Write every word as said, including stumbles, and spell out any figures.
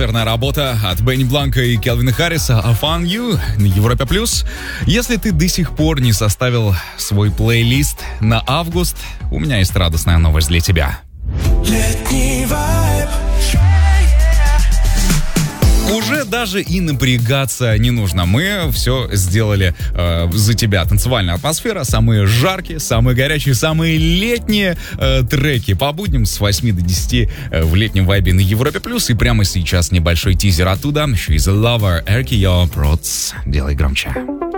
атмосферная работа от Бенни Бланка и Келвина Харриса «I Found You» на Европе плюс. Если ты до сих пор не составил свой плейлист на август, у меня есть радостная новость для тебя. Летний вайб. Уже даже и напрягаться не нужно. Мы все сделали э, за тебя. Танцевальная атмосфера, самые жаркие, самые горячие, самые летние э, треки по будням с восьми до десяти э, в летнем вайбе на Европе плюс. И прямо сейчас небольшой тизер оттуда. She's a lover, Эркио Проц. Делай громче.